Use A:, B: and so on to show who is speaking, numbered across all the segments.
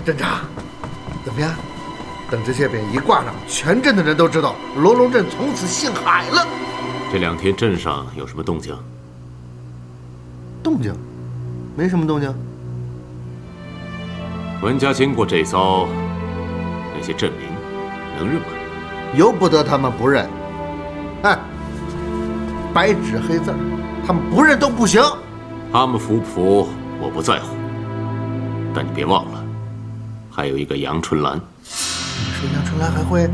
A: 镇长，怎么样？等这些匾一挂上，全镇的人都知道罗龙镇从此姓海了。
B: 这2天镇上有什么动静？
A: 动静？没什么动静。
B: 文家经过这遭，那些镇民能认吗？
A: 由不得他们不认。哎，白纸黑字，他们不认都不行。
B: 他们服不服我不在乎，但你别忘了，还有一个杨春兰。
A: 你说杨春兰还会？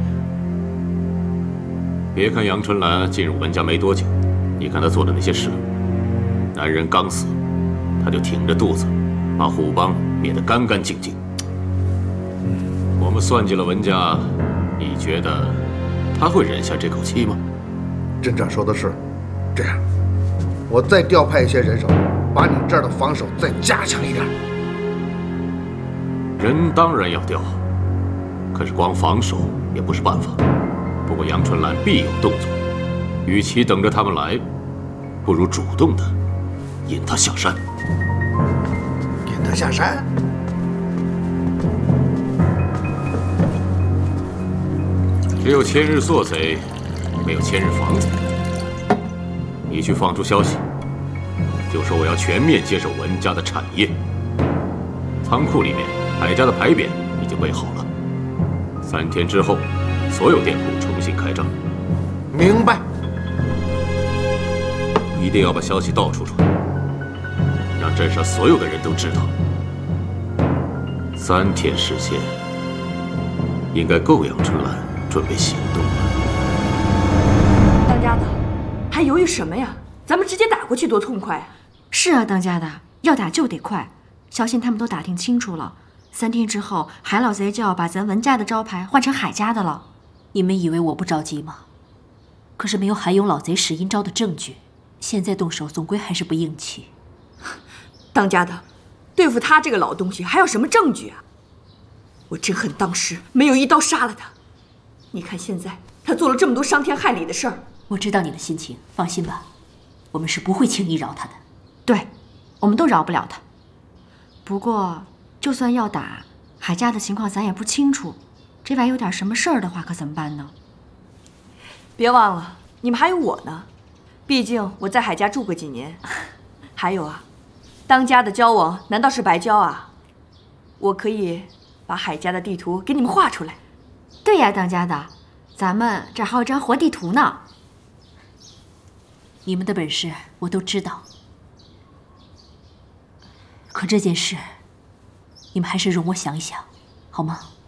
B: 别看杨春兰进入文家没多久，你看她做的那些事，男人刚死，她就挺着肚子，把虎帮灭得干干净净。我们算计了文家，你觉得他会忍下这口气吗？
A: 镇长说的是，这样，我再调派一些人手，把你这儿的防守再加强一点。
B: 人当然要调，可是光防守也不是办法。不过杨春兰必有动作，与其等着他们来，不如主动的引他下山。
A: 引他下山？
B: 只有千日做贼，没有千日防贼。你去放出消息，就说我要全面接手文家的产业。仓库里面海家的牌匾已经备好了，3天之后，所有店铺重新开张。
A: 明白。
B: 一定要把消息道出去，让镇上所有的人都知道。3天时间，应该够杨春兰准备行动了。
C: 当家的，还犹豫什么呀？咱们直接打过去多痛快啊！
D: 是啊，当家的，要打就得快。相信他们都打听清楚了，3天之后，海老贼就要把咱文家的招牌换成海家的了。
E: 你们以为我不着急吗？可是没有韩勇老贼使阴招的证据，现在动手总归还是不硬气。
C: 当家的，对付他这个老东西还要什么证据啊？我真恨当时没有一刀杀了他。你看现在他做了这么多伤天害理的事儿。
E: 我知道你的心情，放心吧，我们是不会轻易饶他的。
D: 对，我们都饶不了他。不过，就算要打，海家的情况咱也不清楚，这万一有点什么事儿的话，可怎么办呢？
C: 别忘了，你们还有我呢，毕竟我在海家住过几年。还有啊，当家的交往难道是白交啊？我可以把海家的地图给你们画出来。
D: 对呀，当家的，咱们这还有张活地图呢。
E: 你们的本事我都知道，可这件事，你们还是容我想一想，好吗？